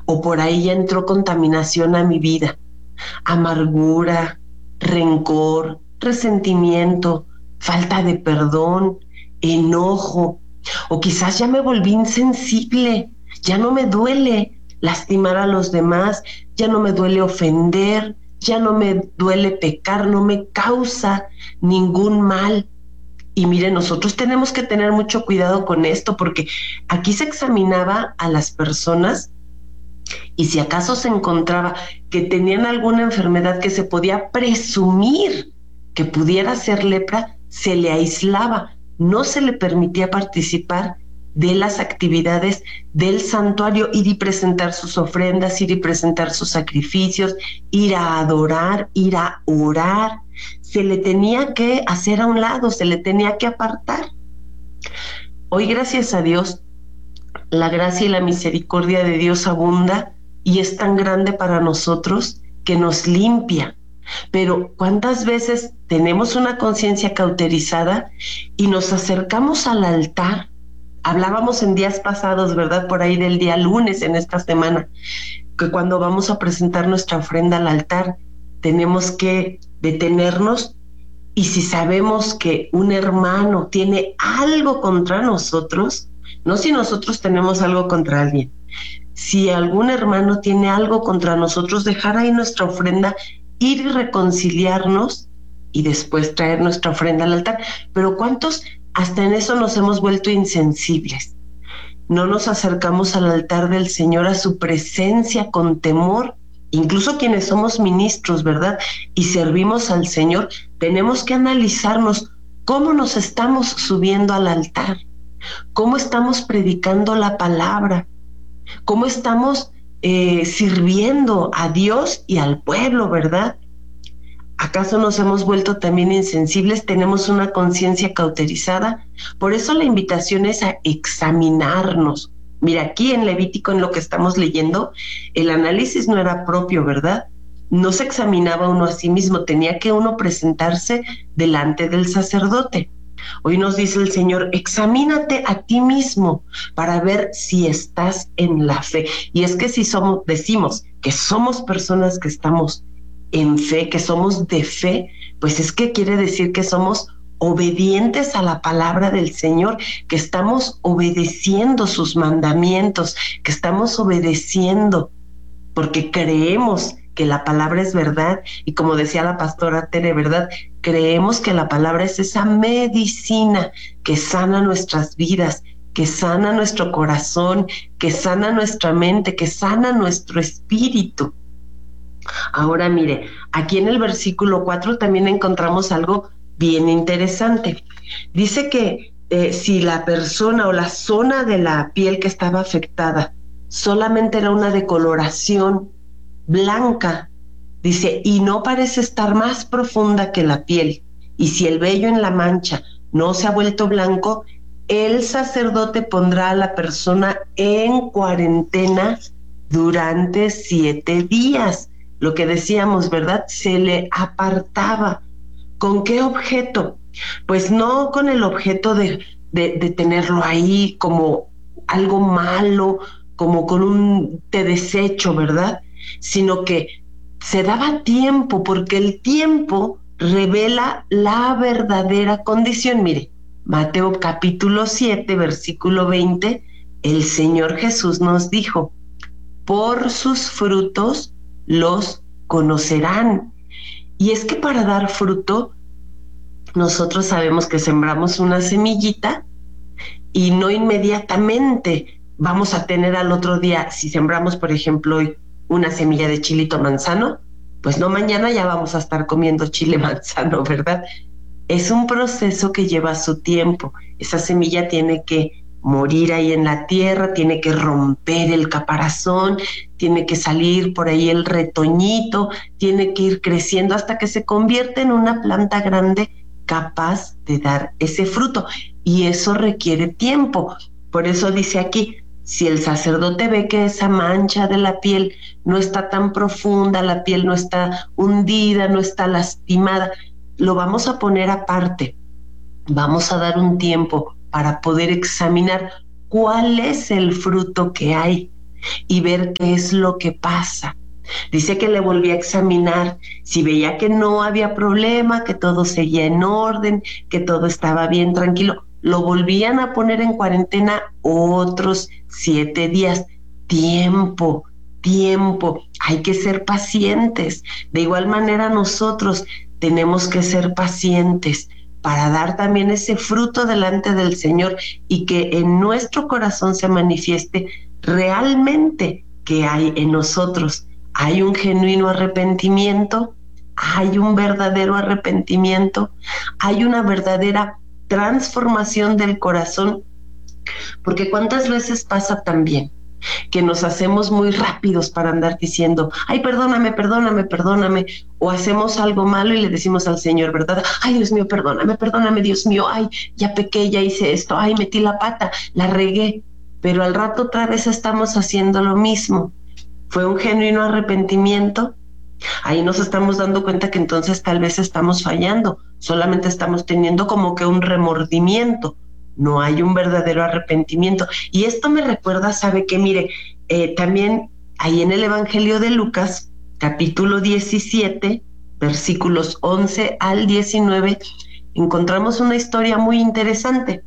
o por ahí ya entró contaminación a mi vida, amargura, rencor, resentimiento, falta de perdón, enojo, o quizás ya me volví insensible, ya no me duele lastimar a los demás, ya no me duele ofender, ya no me duele pecar, no me causa ningún mal. Y mire, nosotros tenemos que tener mucho cuidado con esto, porque aquí se examinaba a las personas y si acaso se encontraba que tenían alguna enfermedad que se podía presumir que pudiera ser lepra, se le aislaba, no se le permitía participar de las actividades del santuario, ir y presentar sus ofrendas, ir y presentar sus sacrificios, ir a adorar, ir a orar. Se le tenía que hacer a un lado, se le tenía que apartar. Hoy, gracias a Dios, la gracia y la misericordia de Dios abunda y es tan grande para nosotros que nos limpia. Pero ¿cuántas veces tenemos una conciencia cauterizada y nos acercamos al altar? Hablábamos en días pasados, ¿verdad? Por ahí del día lunes en esta semana, que cuando vamos a presentar nuestra ofrenda al altar, tenemos que detenernos y si sabemos que un hermano tiene algo contra nosotros, no si nosotros tenemos algo contra alguien, si algún hermano tiene algo contra nosotros, dejar ahí nuestra ofrenda, ir y reconciliarnos y después traer nuestra ofrenda al altar. Pero ¿cuántos hasta en eso nos hemos vuelto insensibles? No nos acercamos al altar del Señor, a su presencia con temor. Incluso quienes somos ministros, ¿verdad? Y servimos al Señor, tenemos que analizarnos cómo nos estamos subiendo al altar, cómo estamos predicando la palabra, cómo estamos sirviendo a Dios y al pueblo, ¿verdad? ¿Acaso nos hemos vuelto también insensibles? ¿Tenemos una conciencia cauterizada? Por eso la invitación es a examinarnos. Mira, aquí en Levítico, en lo que estamos leyendo, el análisis no era propio, ¿verdad? No se examinaba uno a sí mismo, tenía que uno presentarse delante del sacerdote. Hoy nos dice el Señor, examínate a ti mismo para ver si estás en la fe. Y es que si decimos que somos personas que estamos en fe, que somos de fe, pues es que quiere decir que somos obedientes a la palabra del Señor, que estamos obedeciendo sus mandamientos, que estamos obedeciendo porque creemos que la palabra es verdad y como decía la pastora Tere, ¿verdad? Creemos que la palabra es esa medicina que sana nuestras vidas, que sana nuestro corazón, que sana nuestra mente, que sana nuestro espíritu. Ahora mire, aquí en el versículo 4 también encontramos algo bien interesante. Dice que si la persona o la zona de la piel que estaba afectada solamente era una decoloración blanca, dice, y no parece estar más profunda que la piel, y si el vello en la mancha no se ha vuelto blanco, el sacerdote pondrá a la persona en cuarentena durante 7 días. Lo que decíamos, ¿verdad? Se le apartaba. ¿Con qué objeto? Pues no con el objeto de tenerlo ahí como algo malo, como con un té desecho, ¿verdad? Sino que se daba tiempo, porque el tiempo revela la verdadera condición. Mire, Mateo capítulo 7, versículo 20, el Señor Jesús nos dijo, por sus frutos los conocerán. Y es que para dar fruto, nosotros sabemos que sembramos una semillita y no inmediatamente vamos a tener al otro día, si sembramos, por ejemplo, hoy una semilla de chilito manzano, pues no mañana ya vamos a estar comiendo chile manzano, ¿verdad? Es un proceso que lleva su tiempo. Esa semilla tiene que morir ahí en la tierra, tiene que romper el caparazón, tiene que salir por ahí el retoñito, tiene que ir creciendo hasta que se convierte en una planta grande capaz de dar ese fruto. Y eso requiere tiempo. Por eso dice aquí, si el sacerdote ve que esa mancha de la piel no está tan profunda, la piel no está hundida, no está lastimada, lo vamos a poner aparte. Vamos a dar un tiempo para poder examinar cuál es el fruto que hay. y ver qué es lo que pasa. Dice que le volví a examinar, si veía que no había problema, que todo seguía en orden, que todo estaba bien, tranquilo, lo volvían a poner en cuarentena otros 7 días. Tiempo, tiempo, hay que ser pacientes. De igual manera nosotros tenemos que ser pacientes para dar también ese fruto delante del Señor y que en nuestro corazón se manifieste realmente que hay en nosotros. Hay un genuino arrepentimiento, hay un verdadero arrepentimiento, hay una verdadera transformación del corazón, porque cuántas veces pasa también que nos hacemos muy rápidos para andar diciendo, ay, perdóname, perdóname, perdóname, o hacemos algo malo y le decimos al Señor, ¿verdad? Ay, Dios mío, perdóname, perdóname, Dios mío, ay, ya pequé, ya hice esto, ay, metí la pata, la regué, pero al rato otra vez estamos haciendo lo mismo. Fue un genuino arrepentimiento. Ahí nos estamos dando cuenta que entonces tal vez estamos fallando, solamente estamos teniendo como que un remordimiento, no hay un verdadero arrepentimiento. Y esto me recuerda, sabe que mire, también ahí en el Evangelio de Lucas, capítulo 17, versículos 11 al 19, encontramos una historia muy interesante.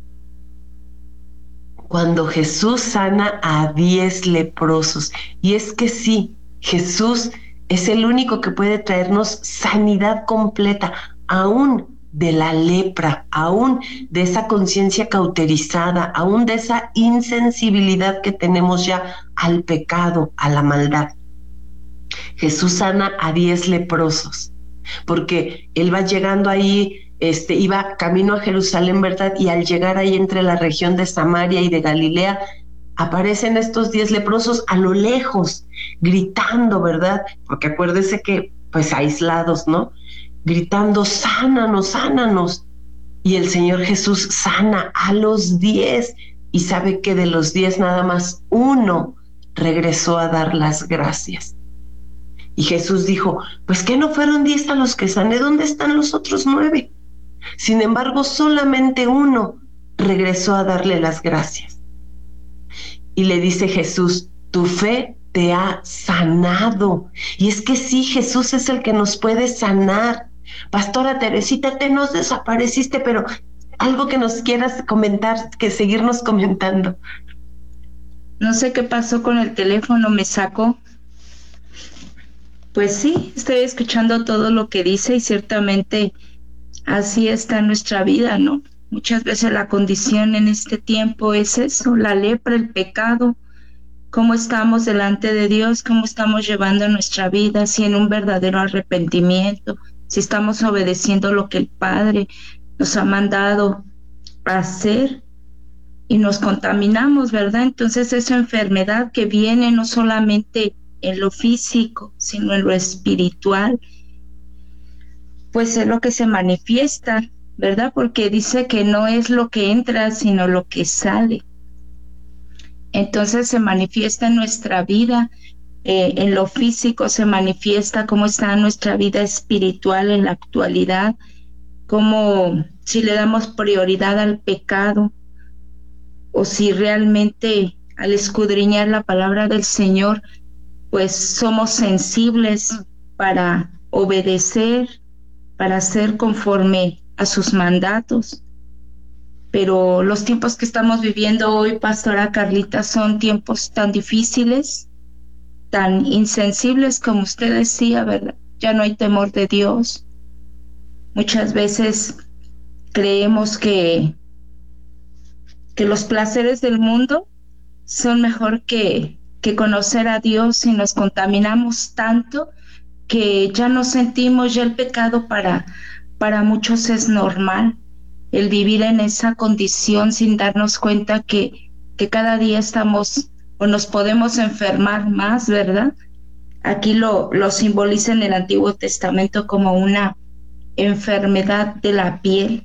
Cuando Jesús sana a 10 leprosos. Y es que sí, Jesús es el único que puede traernos sanidad completa, aún de la lepra, aún de esa conciencia cauterizada, aún de esa insensibilidad que tenemos ya al pecado, a la maldad. Jesús sana a 10 leprosos, porque él va llegando ahí, iba camino a Jerusalén, ¿verdad? Y al llegar ahí entre la región de Samaria y de Galilea, aparecen estos 10 leprosos a lo lejos, gritando, ¿verdad? Porque acuérdese que, pues aislados, ¿no? Gritando, sánanos, sánanos. Y el Señor Jesús sana a los 10, y sabe que de los 10 nada más uno regresó a dar las gracias. Y Jesús dijo, pues que no fueron 10 a los que sané, ¿dónde están los otros 9? Sin embargo, solamente uno regresó a darle las gracias. Y le dice Jesús, tu fe te ha sanado. Y es que sí, Jesús es el que nos puede sanar. Pastora Teresita, te nos desapareciste, pero algo que nos quieras comentar, que seguirnos comentando. No sé qué pasó con el teléfono, me sacó. Pues sí, estoy escuchando todo lo que dice y ciertamente así está nuestra vida, ¿no? Muchas veces la condición en este tiempo es eso, la lepra, el pecado, cómo estamos delante de Dios, cómo estamos llevando nuestra vida, si en un verdadero arrepentimiento, si estamos obedeciendo lo que el Padre nos ha mandado a hacer y nos contaminamos, ¿verdad? Entonces esa enfermedad que viene no solamente en lo físico, sino en lo espiritual, pues es lo que se manifiesta, ¿verdad? Porque dice que no es lo que entra, sino lo que sale. Entonces se manifiesta en nuestra vida, en lo físico se manifiesta cómo está nuestra vida espiritual en la actualidad, cómo si le damos prioridad al pecado o si realmente al escudriñar la palabra del Señor, pues somos sensibles para obedecer, para ser conforme a sus mandatos. Pero los tiempos que estamos viviendo hoy, Pastora Carlita, son tiempos tan difíciles, tan insensibles como usted decía, ¿verdad? Ya no hay temor de Dios. Muchas veces creemos que los placeres del mundo son mejor que conocer a Dios, y nos contaminamos tanto que ya no sentimos, ya el pecado para muchos es normal, el vivir en esa condición sin darnos cuenta que cada día estamos o nos podemos enfermar más, ¿verdad? Aquí lo simboliza en el Antiguo Testamento como una enfermedad de la piel,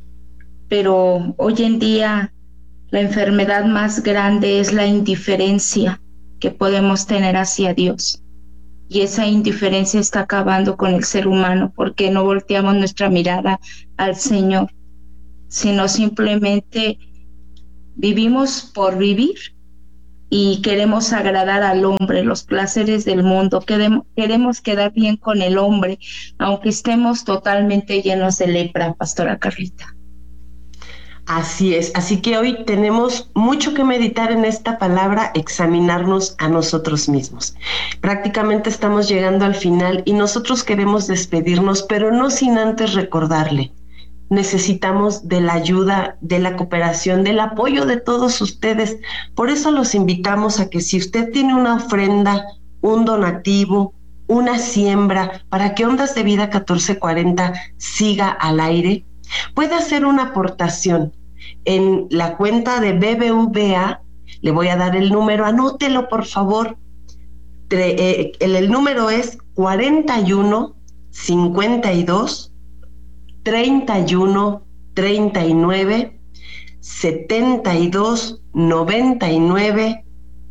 pero hoy en día la enfermedad más grande es la indiferencia que podemos tener hacia Dios. Y esa indiferencia está acabando con el ser humano porque no volteamos nuestra mirada al Señor, sino simplemente vivimos por vivir. y queremos agradar al hombre, los placeres del mundo, queremos quedar bien con el hombre, aunque estemos totalmente llenos de lepra, Pastora Carlita. Así es, así que hoy tenemos mucho que meditar en esta palabra, examinarnos a nosotros mismos. Prácticamente estamos llegando al final y nosotros queremos despedirnos, pero no sin antes recordarle. Necesitamos de la ayuda, de la cooperación, del apoyo de todos ustedes. Por eso los invitamos a que si usted tiene una ofrenda, un donativo, una siembra, para que Ondas de Vida 1440 siga al aire, puede hacer una aportación en la cuenta de BBVA. Le voy a dar el número, anótelo por favor. El número es 41 52 31 39 72 99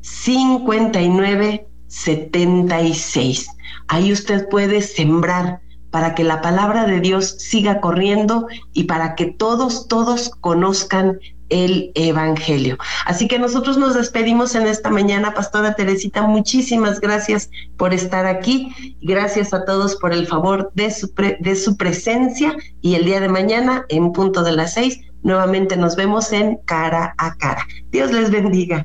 59 76. Ahí usted puede sembrar para que la palabra de Dios siga corriendo y para que todos conozcan el Evangelio. Así que nosotros nos despedimos en esta mañana, Pastora Teresita, muchísimas gracias por estar aquí, gracias a todos por el favor de su presencia, y el día de mañana, en punto de las 6, nuevamente nos vemos en Cara a Cara. Dios les bendiga.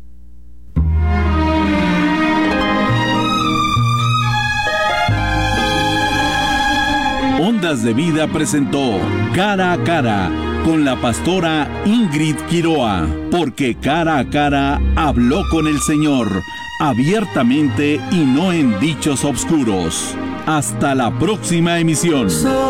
Ondas de Vida presentó Cara a Cara con la pastora Ingrid Quiroa, porque cara a cara habló con el Señor, abiertamente y no en dichos obscuros. Hasta la próxima emisión.